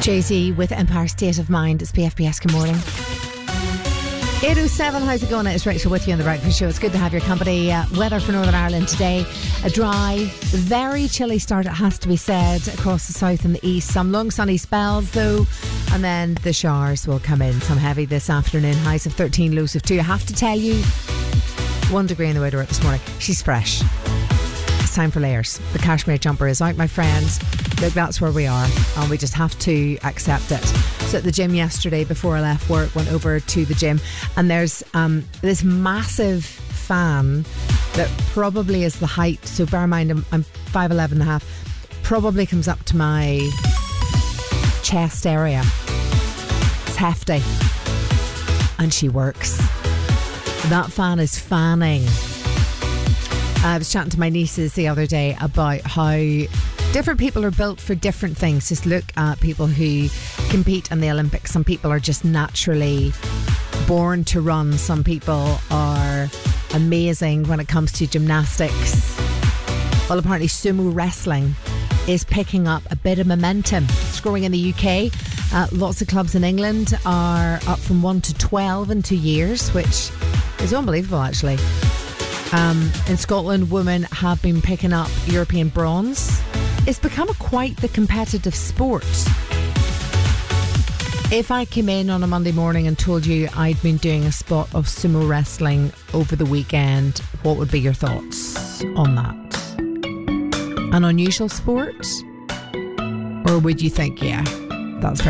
Jay-Z with Empire State of Mind. It's PFBS. Good morning. 8:07, how's it going? It's Rachel with you on The Breakfast Show. It's good to have your company. Weather for Northern Ireland today, a dry, very chilly start, it has to be said, across the south and the east. Some long sunny spells though, and then the showers will come in. Some heavy this afternoon, highs of 13, lows of 2. I have to tell you, 1 degree in the way to work this morning. She's fresh. It's time for layers. The cashmere jumper is out, my friends. Look, that's where we are, and we just have to accept it. So at the gym yesterday, before I left work, went over to the gym, and there's this massive fan that probably is the height, so bear in mind I'm 5'11" and a half, probably comes up to my chest area. It's hefty, and she works. That fan is fanning. I was chatting to my nieces the other day about how different people are built for different things. Just look at people who compete in the Olympics. Some people are just naturally born to run. Some people are amazing when it comes to gymnastics. Well, apparently sumo wrestling is picking up a bit of momentum. It's growing in the UK. Lots of clubs in England are up from 1 to 12 in 2 years, which is unbelievable, actually. In Scotland, women have been picking up European bronze. It's become quite the competitive sport. If I came in on a Monday morning and told you I'd been doing a spot of sumo wrestling over the weekend, what would be your thoughts on that? An unusual sport? Or would you think, yeah, that's very